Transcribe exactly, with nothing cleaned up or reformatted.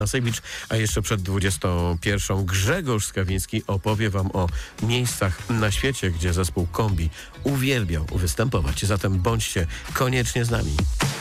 Sejbicz, a jeszcze przed dwudziestą pierwszą Grzegorz Skawiński opowie wam o miejscach na świecie, gdzie zespół Kombi uwielbiał występować. Zatem bądźcie koniecznie z nami.